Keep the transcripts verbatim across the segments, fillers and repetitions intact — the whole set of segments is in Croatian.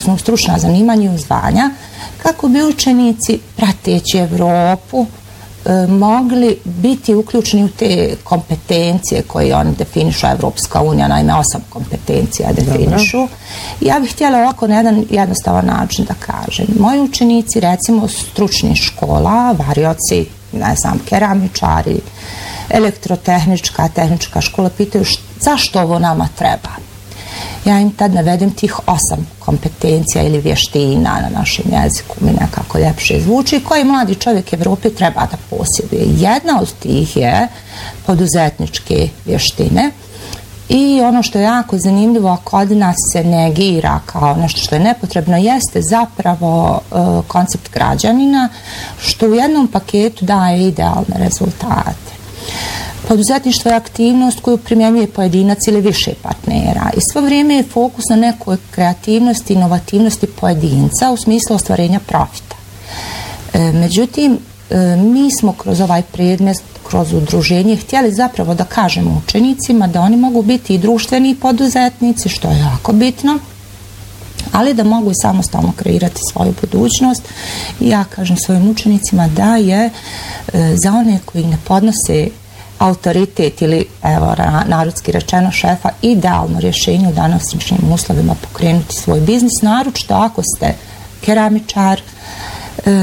stručna zanimanja i zvanja, kako bi učenici, prateći Evropu, mogli biti uključeni u te kompetencije koje oni definišu, Evropska unija, naime osam kompetencija definišu. Dobro. Ja bih htjela ovako na jedan jednostavan način da kažem. Moji učenici, recimo stručnih škola, varioci, ne znam, keramičari, elektrotehnička, tehnička škola, pitaju zašto ovo nama treba. Ja im tad navedem tih osam kompetencija ili vještina na našem jeziku, mi nekako ljepše zvuči, koji mladi čovjek Evrope treba da posjeduje. Jedna od tih je poduzetničke vještine i ono što je jako zanimljivo, a kod nas se negira kao nešto što je nepotrebno, jeste zapravo uh, koncept građanina, što u jednom paketu daje idealne rezultate. Poduzetništvo je aktivnost koju primjenjuje pojedinac ili više partnera i svo vrijeme je fokus na nekoj kreativnosti, inovativnosti pojedinca u smislu ostvarenja profita. E, međutim, e, mi smo kroz ovaj predmet, kroz udruženje htjeli zapravo da kažemo učenicima da oni mogu biti i društveni poduzetnici, što je jako bitno, ali da mogu i samostalno kreirati svoju budućnost. I ja kažem svojim učenicima da je e, za one koji ne podnose autoritet ili, evo, narodski rečeno, šefa, idealno rješenje u današnjim uslovima pokrenuti svoj biznis, naročito ako ste keramičar, e,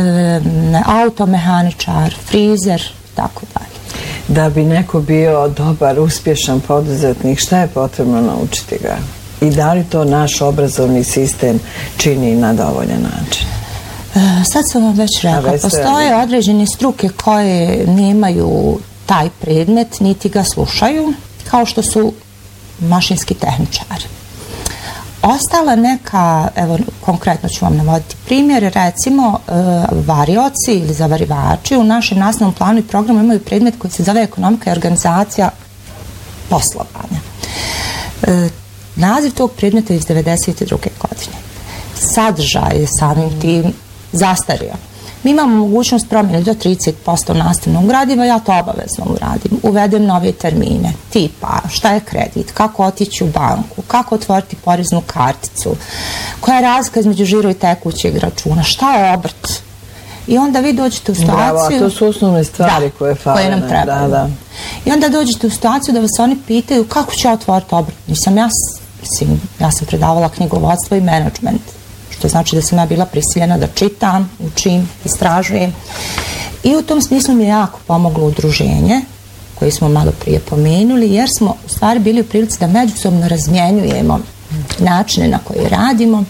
automehaničar, frizer, tako dalje. Da bi neko bio dobar, uspješan poduzetnik, šta je potrebno naučiti ga? I da li to naš obrazovni sistem čini na dovoljan način? E, sad sam vam već rekla, postoje određene struke koje nemaju taj predmet, niti ga slušaju, kao što su mašinski tehničari. Ostala neka, evo konkretno ću vam navoditi primjer, recimo e, varioci ili zavarivači u našem nastavnom planu i programu imaju predmet koji se zove ekonomika i organizacija poslovanja. E, naziv tog predmeta je iz devedeset druge godine. Sadržaj je samim tim zastario. Mi imamo mogućnost promjene do trideset posto nastavnog gradiva, ja to obavezno uradim. Uvedem nove termine, tipa šta je kredit, kako otići u banku, kako otvoriti poreznu karticu, koja je razlika između žiro i tekućeg računa, šta je obrt. I onda vi dođete u situaciju... Bravo, a to su osnovne stvari da, koje fale. Koje nam trebaju. Da, da. I onda dođete u situaciju da vas oni pitaju kako ću ja otvoriti obrt. Nisam ja, mislim, ja sam predavala knjigovodstvo i menadžment. To znači da sam ja bila prisiljena da čitam, učim, istražujem. I u tom smislu mi je jako pomoglo udruženje, koje smo malo prije pomenuli, jer smo u stvari bili u prilici da međusobno razmjenjujemo načine na koje radimo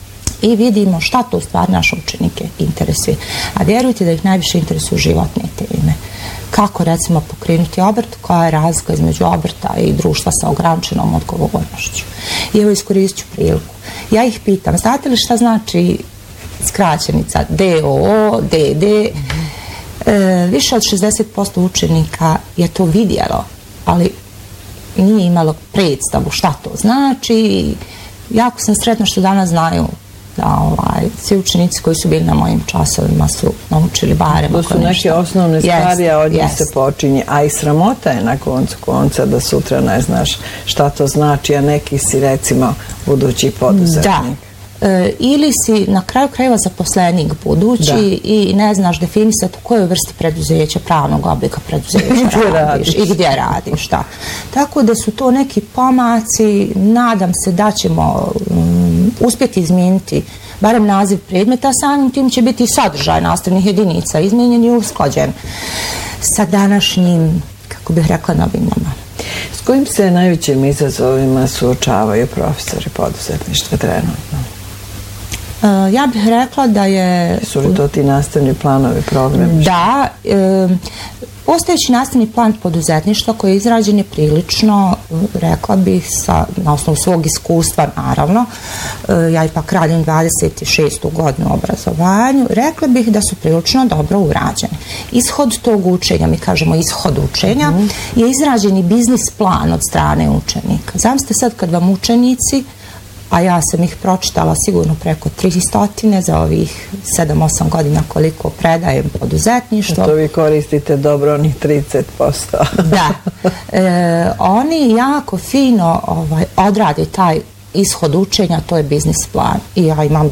i vidimo šta to u stvari naše učenike interesuje. A vjerujte da ih najviše interesuju životne teme. Kako, recimo, pokrenuti obrt, koja je razlika između obrta i društva sa ograničenom odgovornošću. I evo iskoristit ću priliku. Ja ih pitam, znate li šta znači skraćenica D O O, D D? E, više od šezdeset posto učenika je to vidjelo, ali nije imalo predstavu šta to znači. Jako sam sretna što danas znaju da ovaj, svi učenici koji su bili na mojim časovima su naučili barem. To su neke osnovne stvari, a od njih se počinje. A i sramota je na koncu konca da sutra ne znaš šta to znači, a neki si recimo budući poduzetnik. Da. E, ili si na kraju krajeva zaposlenik budući da. I ne znaš definisati u kojoj vrsti preduzeća, pravnog oblika preduzeća radiš i gdje radiš. Da. Tako da su to neki pomaci, nadam se da ćemo um, uspjeti izmijeniti barem naziv predmeta, a samim tim će biti sadržaj nastavnih jedinica izmijenjen i usklađen sa današnjim, kako bih rekla, novinama. S kojim se najvećim izazovima suočavaju profesori poduzetništva trenutno? Uh, ja bih rekla da je... Su li to ti nastavni planovi, programi? Da. E, postojeći nastavni plan poduzetništva koji je izrađen je prilično, rekla bih, sa, na osnovu svog iskustva, naravno, e, ja ipak radim dvadeset šestu godinu u obrazovanju, rekla bih da su prilično dobro urađeni. Ishod tog učenja, mi kažemo ishod učenja, mm-hmm. je izrađeni biznis plan od strane učenika. Zamislite sad kad vam učenici, a ja sam ih pročitala sigurno preko tristo za ovih sedam osam godina koliko predajem poduzetništvo. To vi koristite dobro onih trideset posto. Da. E, oni jako fino ovaj, odrade taj ishod učenja, to je biznis plan. I ja imam